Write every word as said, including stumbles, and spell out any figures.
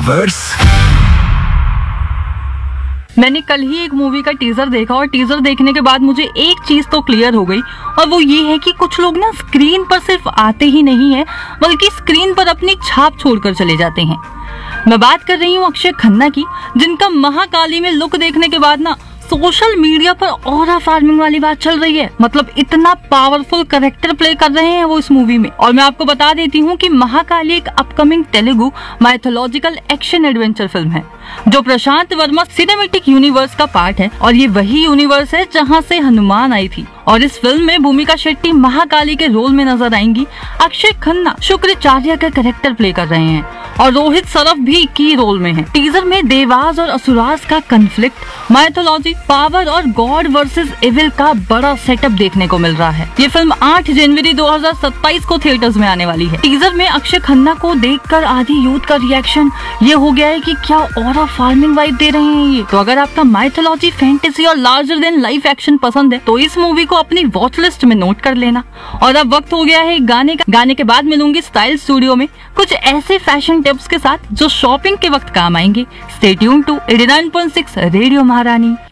Universe. मैंने कल ही एक मूवी का टीजर देखा और टीजर देखने के बाद मुझे एक चीज तो क्लियर हो गई, और वो ये है कि कुछ लोग ना स्क्रीन पर सिर्फ आते ही नहीं है बल्कि स्क्रीन पर अपनी छाप छोड़कर चले जाते हैं। मैं बात कर रही हूँ अक्षय खन्ना की, जिनका महाकाली में लुक देखने के बाद ना सोशल मीडिया पर ऑरा फार्मिंग वाली बात चल रही है। मतलब इतना पावरफुल कैरेक्टर प्ले कर रहे हैं वो इस मूवी में। और मैं आपको बता देती हूँ कि महाकाली एक upcoming Telugu mythological action adventure film है जो प्रशांत वर्मा सिनेमैटिक यूनिवर्स का पार्ट है, और ये वही यूनिवर्स है जहाँ से हनुमान आई थी। और इस फिल्म में भूमिका शेट्टी महाकाली के रोल में नजर आएंगी, अक्षय खन्ना शुक्राचार्य का कैरेक्टर प्ले कर रहे हैं और रोहित सरफ भी की रोल में है। टीजर में देवास और असुरास का कन्फ्लिक्ट, माइथोलॉजी, पावर और गॉड वर्सेस एविल का बड़ा सेटअप देखने को मिल रहा है। ये फिल्म आठ जनवरी दो हज़ार सत्ताईस को थिएटर्स में आने वाली है। टीजर में अक्षय खन्ना को देखकर आधी यूथ का रिएक्शन ये हो गया है कि क्या ऑरा फार्मिंग वाइब दे रहे हैं ये। तो अगर आपका माइथोलॉजी, फैंटेसी और लार्जर देन लाइफ एक्शन पसंद है तो इस मूवी को अपनी वॉच लिस्ट में नोट कर लेना। और अब वक्त हो गया है गाने का। गाने के बाद मिलूंगी स्टाइल स्टूडियो में कुछ ऐसे फैशन टिप्स के साथ जो शॉपिंग के वक्त काम आएंगे। Stay tuned to eighty nine point six radio महारानी।